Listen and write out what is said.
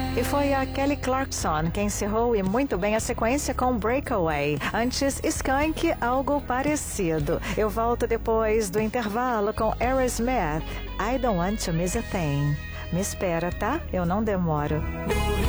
E foi a Kelly Clarkson quem encerrou e muito bem a sequência com Breakaway. Antes, Skank, algo parecido. Eu volto depois do intervalo com Aerosmith, I Don't Want to Miss a Thing. Me espera, tá? Eu não demoro.